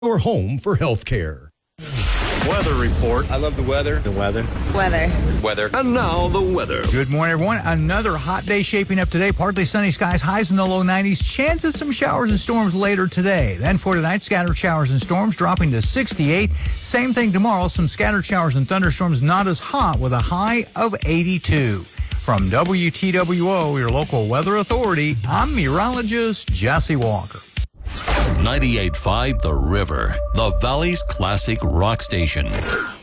your home for healthcare. Weather report. I love the weather. The weather. Weather. And now the weather. Good morning, everyone. Another hot day shaping up today. Partly sunny skies, highs in the low 90s. Chances some showers and storms later today. Then for tonight, scattered showers and storms dropping to 68. Same thing tomorrow. Some scattered showers and thunderstorms, not as hot, with a high of 82. From WTWO, your local weather authority, I'm meteorologist Jesse Walker. 98.5 The River, the Valley's classic rock station.